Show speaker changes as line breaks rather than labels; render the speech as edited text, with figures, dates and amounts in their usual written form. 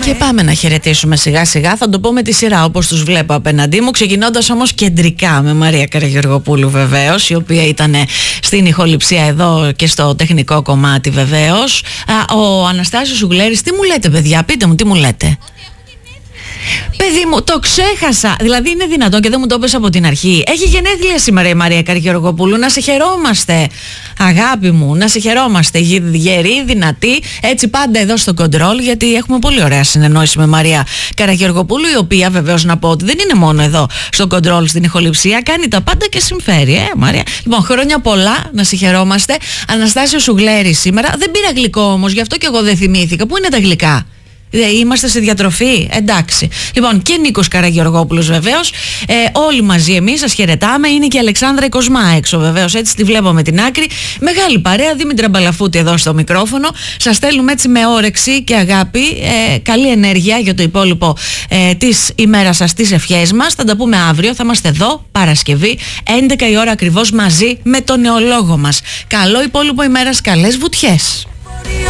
Και πάμε να χαιρετήσουμε σιγά σιγά. Θα το πω με τη σειρά όπως τους βλέπω απέναντί μου. Ξεκινώντας όμως κεντρικά με Μαρία Καραγεωργοπούλου βεβαίως, η οποία ήταν στην ηχοληψία εδώ και στο τεχνικό κομμάτι βεβαίως. Ο Αναστάσιος Σουγλέρης, τι μου λέτε παιδιά, πείτε μου τι μου λέτε. Παιδί μου, το ξέχασα. Δηλαδή είναι δυνατόν και δεν μου το έπεσε από την αρχή. Έχει γενέθλια σήμερα η Μαρία Καραγεωργοπούλου. Να σε χαιρόμαστε, αγάπη μου. Να σε χαιρόμαστε. Γερή, δυνατή. Έτσι πάντα εδώ στο Control, γιατί έχουμε πολύ ωραία συνεννόηση με Μαρία Καραγεωργοπούλου, η οποία βεβαίως να πω ότι δεν είναι μόνο εδώ στο Control στην ηχοληψία. Κάνει τα πάντα και συμφέρει, Μαρία. Λοιπόν, χρόνια πολλά, να σε χαιρόμαστε. Αναστάσιο Σουγλέρη σήμερα. Δεν πήρα γλυκό όμως, γι' αυτό και εγώ δεν θυμήθηκα. Πού είναι τα γλυκά? Είμαστε σε διατροφή, εντάξει. Λοιπόν, και Νίκος Καραγεωργόπουλος βεβαίως. Όλοι μαζί εμείς σας χαιρετάμε. Είναι και η Αλεξάνδρα η Κοσμά έξω βεβαίως. Έτσι τη βλέπω με την άκρη. Μεγάλη παρέα, Δήμητρα Μπαλαφούτη εδώ στο μικρόφωνο. Σας στέλνουμε έτσι με όρεξη και αγάπη. Καλή ενέργεια για το υπόλοιπο της ημέρας σας, τις ευχές μας. Θα τα πούμε αύριο. Θα είμαστε εδώ Παρασκευή 11 η ώρα ακριβώς μαζί με τον νεολόγο μας. Καλό υπόλοιπο ημέρας, καλές βουτιές.